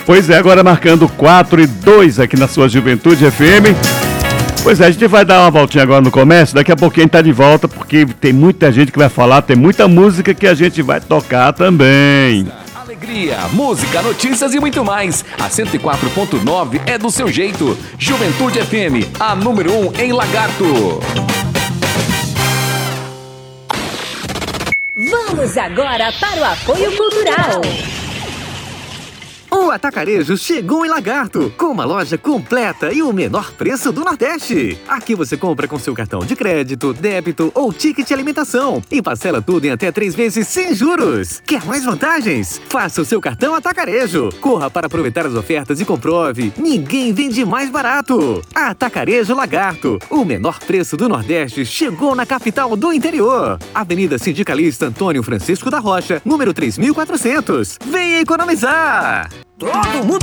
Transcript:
Pois é, agora marcando 4:02 aqui na sua Juventude FM. Pois é, a gente vai dar uma voltinha agora no comércio, daqui a pouquinho a gente tá de volta, porque tem muita gente que vai falar, tem muita música que a gente vai tocar também. Alegria, música, notícias e muito mais. A 104.9 é do seu jeito. Juventude FM, a número 1 em Lagarto. Vamos agora para o apoio cultural. O Atacarejo chegou em Lagarto, com uma loja completa e o menor preço do Nordeste. Aqui você compra com seu cartão de crédito, débito ou ticket de alimentação e parcela tudo em até 3 vezes sem juros. Quer mais vantagens? Faça o seu cartão Atacarejo. Corra para aproveitar as ofertas e comprove. Ninguém vende mais barato. Atacarejo Lagarto. O menor preço do Nordeste chegou na capital do interior. Avenida Sindicalista Antônio Francisco da Rocha, número 3400. Venha economizar! Todo mundo